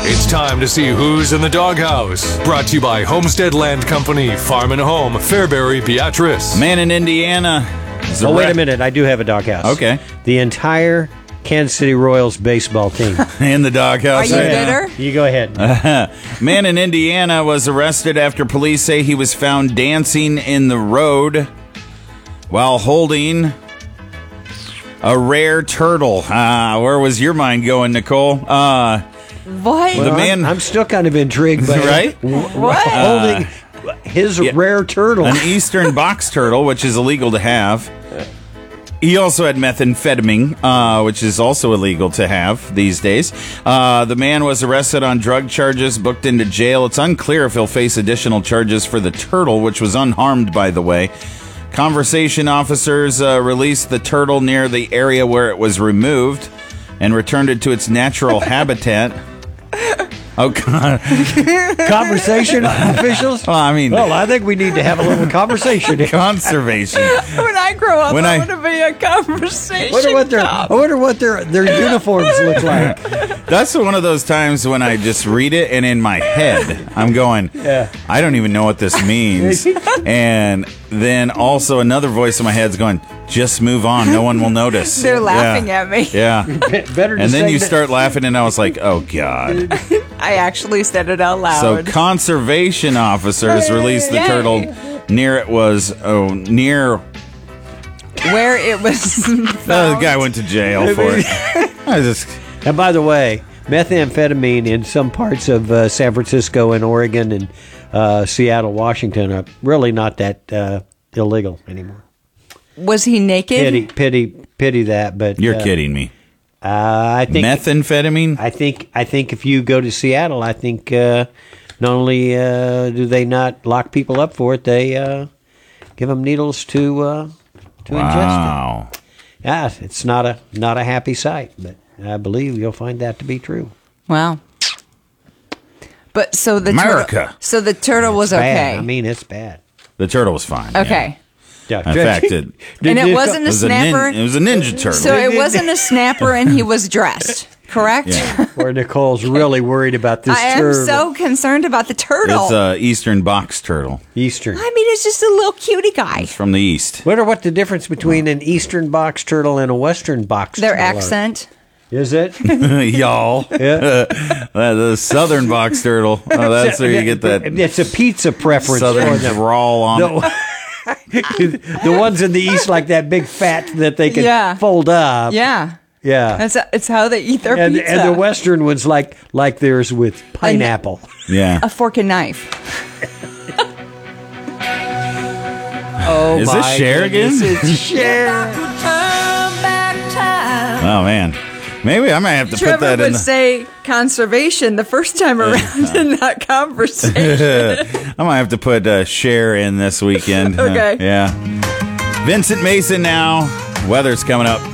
It's time to see who's in the doghouse. Brought to you by Homestead Land Company, Farm and Home, Fairbury, Beatrice. A man in Indiana. Wait a minute. I do have a doghouse. Okay. The entire Kansas City Royals baseball team. In the doghouse. Are you bitter? You go ahead. Man in Indiana was arrested after police say he was found dancing in the road while holding a rare turtle. Where was your mind going, Nicole? What? The man- I'm still kind of intrigued, but Right? What? holding his rare turtle. An eastern box turtle, which is illegal to have. He also had methamphetamine, which is also illegal to have these days. The man was arrested on drug charges, booked into jail. It's unclear if he'll face additional charges for the turtle, which was unharmed, by the way. Conversation officers released the turtle near the area where it was removed and returned it to its natural habitat. Oh, God. Conversation officials? Well, I mean, Well, I think we need to have a little conversation here. conservation. When I grow up, When I I- want to be a conversation I wonder what their uniforms look like. That's one of those times when I just read it and in my head I'm going, Yeah. I don't even know what this means. And then also another voice in my head's going, just move on. No one will notice. They're laughing at me. Yeah. Better to And then say you that- start laughing and I was like, oh, God. I actually said it out So loud. conservation officers released the Yay. turtle near Where it was the found. guy went to jail for it. I just And by the way, methamphetamine in some parts of San Francisco and Oregon and Seattle, Washington are really not that illegal anymore. Was he naked? Pity that, but you're kidding me. I think Methamphetamine? I think if you go to Seattle, I think not only do they not lock people up for it, they give them needles to ingest Wow. it. Yeah, it's not a happy sight, but I believe you'll find that to be true. Wow. But so the America. turtle, so the turtle was Bad. okay. I mean, it's bad. The turtle was fine. Okay. Yeah. In fact, it And it wasn't a was snapper. it was a ninja turtle. So it wasn't a snapper, and he was dressed. Correct. Yeah. Or Nicole's really worried about this I am turtle. so concerned about the turtle. It's a eastern box turtle. Eastern. I mean, it's just a little cutie guy. It's from the east. Wonder what the difference between an eastern box turtle and a western box Their turtle are. accent. Is it? Y'all. Yeah. The southern box turtle. Oh, that's where you get that It's a pizza preference southern for them. drawl on it. No. The ones in the east like that big fat that they can Yeah. fold up. Yeah. Yeah. It's how they eat their And, pizza. and the western ones like theirs with pineapple. Yeah. A fork and knife. Oh, Is this Cher again? It's Cher. Oh, man. Maybe I might have to Trevor put that would in. say conservation the first time around and not conversation. I might have to put Cher in this weekend. Okay. Yeah. Vincent Mason now. Weather's coming up.